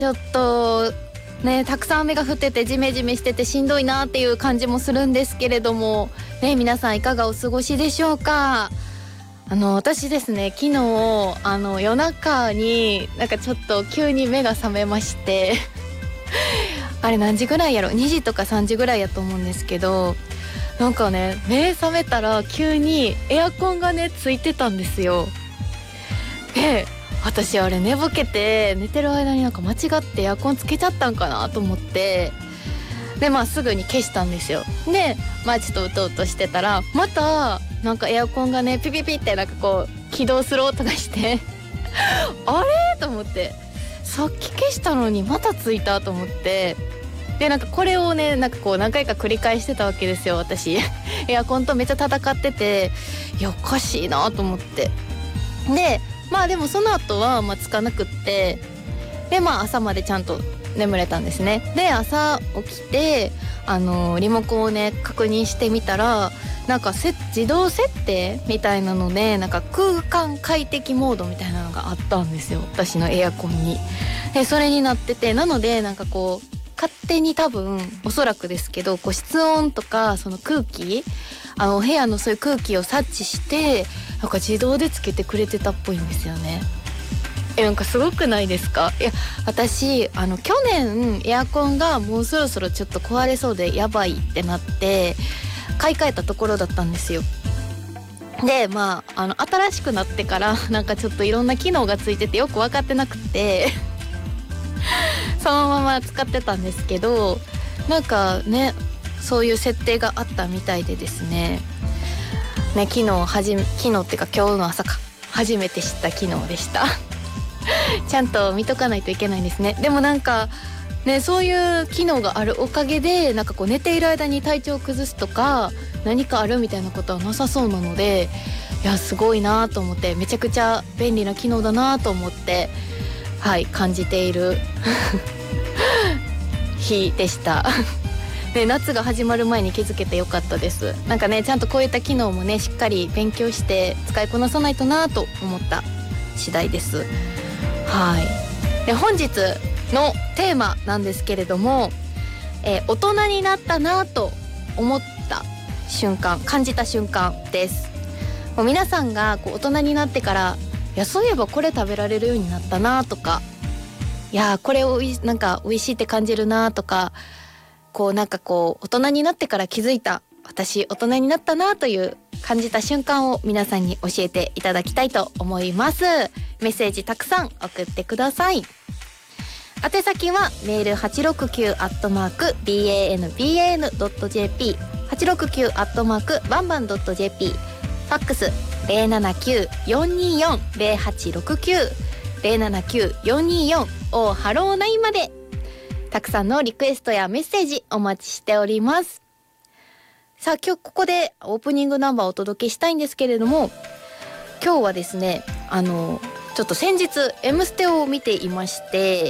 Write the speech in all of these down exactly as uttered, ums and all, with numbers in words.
ちょっとね、たくさん雨が降っててジメジメしててしんどいなっていう感じもするんですけれどもね、皆さんいかがお過ごしでしょうか。あの私ですね、昨日あの夜中になんかちょっと急に目が覚めましてあれ何時ぐらいやろ、にじとかさんじぐらいやと思うんですけど、なんかね目覚めたら急にエアコンがねついてたんですよ。で私あれ寝ぼけて寝てる間になんか間違ってエアコンつけちゃったんかなと思って、でまあすぐに消したんですよ。でまあちょっとうとうとしてたらまたなんかエアコンがねピピピってなんかこう起動する音がしてあれと思って、さっき消したのにまたついたと思って、でなんかこれをねなんかこう何回か繰り返してたわけですよ私エアコンとめっちゃ戦ってて、いやおかしいなと思って、でまあでもその後はまあつかなくって、でまあ朝までちゃんと眠れたんですね。で朝起きてあのリモコンをね確認してみたら、なんかせ自動設定みたいなのでなんか空間快適モードみたいなのがあったんですよ、私のエアコンに。でそれになってて、なのでなんかこう勝手に多分おそらくですけどこう室温とかその空気、あの部屋のそういう空気を察知してなんか自動でつけてくれてたっぽいんですよね。えなんかすごくないですか。いや私あの去年エアコンがもうそろそろちょっと壊れそうでやばいってなって買い替えたところだったんですよ。でまああの新しくなってからなんかちょっといろんな機能がついててよく分かってなくてそのまま使ってたんですけど、なんかねそういう設定があったみたいでですね、ね昨日はじめ昨日っていうか今日の朝か初めて知った機能でしたちゃんと見とかないといけないんですね。でもなんかねそういう機能があるおかげでなんかこう寝ている間に体調を崩すとか何かあるみたいなことはなさそうなので、いやすごいなと思って、めちゃくちゃ便利な機能だなと思ってはい感じている日でしたで夏が始まる前に気づけてよかったです。なんかねちゃんとこういった機能もねしっかり勉強して使いこなさないとなと思った次第です。はいで本日のテーマなんですけれども、えー、大人になったなと思った瞬間、感じた瞬間です。もう皆さんがこう大人になってから、いやそういえばこれ食べられるようになったなとか、いやこれおいなんか美味しいって感じるなとか、こうなんかこう大人になってから気づいた、私大人になったなという感じた瞬間を皆さんに教えていただきたいと思います。メッセージたくさん送ってください。宛先はメールはちろくきゅうアットマークビーエーエヌビーエーエヌドットジェーピー はちろくきゅうアットマークバンバンドットジェーピー、ファックスゼロななきゅうよんにーよんゼロはちろくきゅう ゼロななきゅうよんにーよんおハローナインまでたくさんのリクエストやメッセージお待ちしております。さあ今日ここでオープニングナンバーをお届けしたいんですけれども、今日はですねあのちょっと先日 M ステを見ていまして、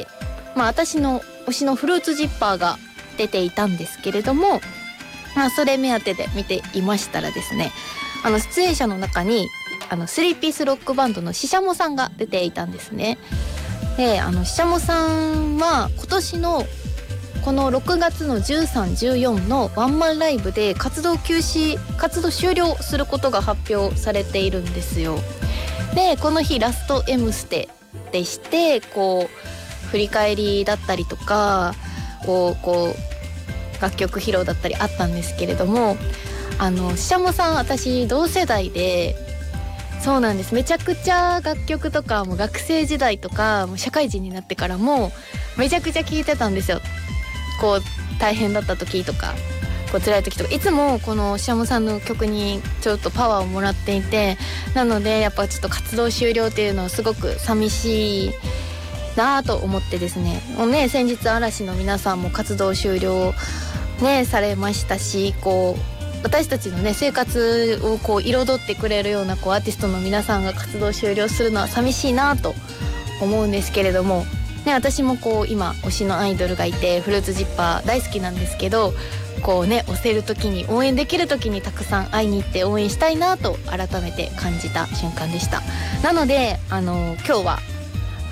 まあ私の推しのフルーツジッパーが出ていたんですけれども、まあそれ目当てで見ていましたらですね、あの出演者の中にあのスリーピースロックバンドのししゃもさんが出ていたんですね。であのししゃもさんは今年のこのろくがつのじゅうさん、じゅうよんのワンマンライブで活動休止活動終了することが発表されているんですよ。でこの日ラスト M ステでして、こう振り返りだったりとかこうこう楽曲披露だったりあったんですけれども、あのししゃもさん私同世代で、そうなんです、めちゃくちゃ楽曲とかも学生時代とかもう社会人になってからもめちゃくちゃ聴いてたんですよ。こう大変だった時とかこう辛い時とかいつもこのししゃもさんの曲にちょっとパワーをもらっていて、なのでやっぱちょっと活動終了っていうのはすごく寂しいなと思ってですね、もうね先日嵐の皆さんも活動終了ねされましたし、こう私たちのね生活をこう彩ってくれるようなこうアーティストの皆さんが活動終了するのは寂しいなと思うんですけれどもね、私もこう今推しのアイドルがいてフルーツジッパー大好きなんですけど、こうね推せる時に応援できる時にたくさん会いに行って応援したいなと改めて感じた瞬間でした。なのであの今日はあの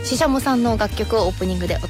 シシャモさんの楽曲をオープニングでお